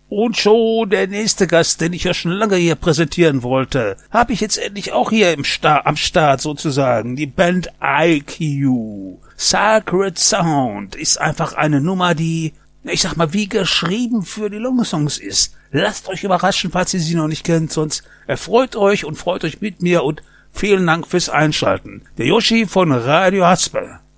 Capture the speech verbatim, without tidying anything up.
Und schon der nächste Gast, den ich ja schon lange hier präsentieren wollte, habe ich jetzt endlich auch hier im Sta- am Start sozusagen. Die Band I Q. Sacred Sound ist einfach eine Nummer, die, ich sag mal, wie geschrieben für die Lungensongs ist. Lasst euch überraschen, falls ihr sie noch nicht kennt, sonst erfreut euch und freut euch mit mir und vielen Dank fürs Einschalten. Der Yoshi von Radio Haspe.